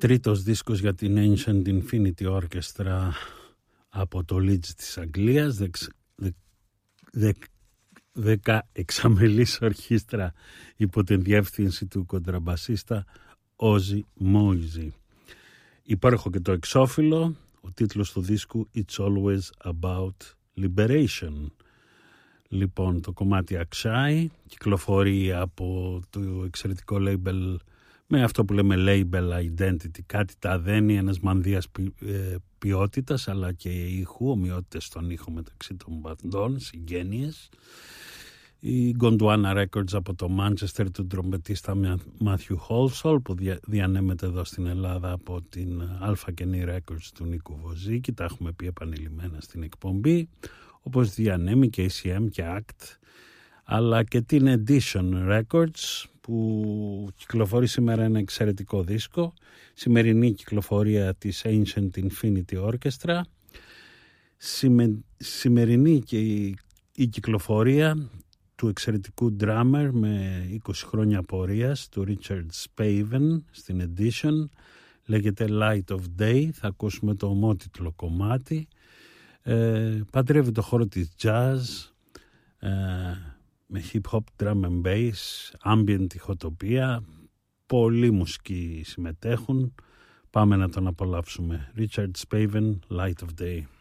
Τρίτος δίσκος για την Ancient Infinity Orchestra από το Leeds της Αγγλίας, 16μελής ορχήστρα υπό την διεύθυνση του κοντραμπασίστα Ozzy Moisey. Υπέροχο και το εξώφυλλο, ο τίτλος του δίσκου It's Always About Liberation. Λοιπόν, το κομμάτι Akshai κυκλοφορεί από το εξαιρετικό label, με αυτό που λέμε label identity, κάτι τα δένει, ένας μανδύας ποιότητας αλλά και ήχου, ομοιότητες στον ήχο μεταξύ των μπαντών, συγγένειες. Η Gondwana Records από το Manchester του τρομπετίστα Matthew Holsall, που διανέμεται εδώ στην Ελλάδα από την Alpha Kenny Records του Νίκου Βοζίκη, τα έχουμε πει επανειλημμένα στην εκπομπή, όπως διανέμει και ACM και ACT, αλλά και την Edition Records που κυκλοφορεί σήμερα ένα εξαιρετικό δίσκο, σημερινή κυκλοφορία της Ancient Infinity Orchestra, σημερινή και η κυκλοφορία του εξαιρετικού drummer με 20 χρόνια πορείας, του Richard Spaven στην Edition, λέγεται Light of Day. Θα ακούσουμε το ομότιτλο κομμάτι. Παντρεύει το χώρο της jazz με hip hop, drum and bass, ambient ηχοτοπία, πολλοί μουσικοί συμμετέχουν. Πάμε να τον απολαύσουμε. Richard Spaven, Light of Day.